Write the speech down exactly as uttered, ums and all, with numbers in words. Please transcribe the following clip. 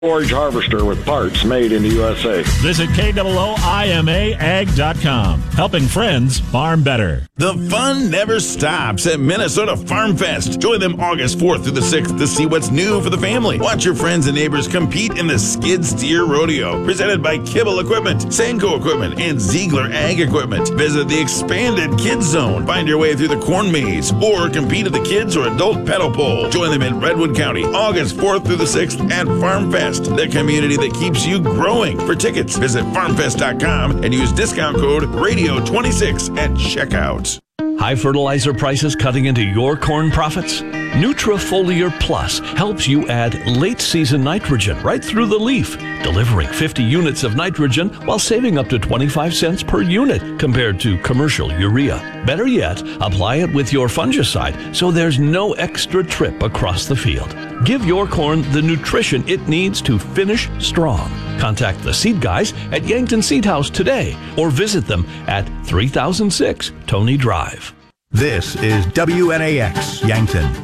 Forage harvester with parts made in the U S A. Visit K O O I M A ag dot com. Helping friends farm better. The fun never stops at Minnesota Farm Fest. Join them August fourth through the sixth to see what's new for the family. Watch your friends and neighbors compete in the Skid Steer Rodeo, presented by Kibble Equipment, Sanko Equipment, and Ziegler Ag Equipment. Visit the expanded Kids Zone. Find your way through the corn maze or compete at the kids or adult pedal pole. Join them in Redwood County, August fourth through the sixth at Farm Fest, the community that keeps you growing. For tickets, visit farm fest dot com and use discount code radio twenty-six at checkout. High fertilizer prices cutting into your corn profits? Nutrifoliar Plus helps you add late-season nitrogen right through the leaf, delivering fifty units of nitrogen while saving up to twenty-five cents per unit compared to commercial urea. Better yet, apply it with your fungicide so there's no extra trip across the field. Give your corn the nutrition it needs to finish strong. Contact the seed guys at Yankton Seed House today or visit them at three thousand six Tony Drive. This is W N A X Yankton.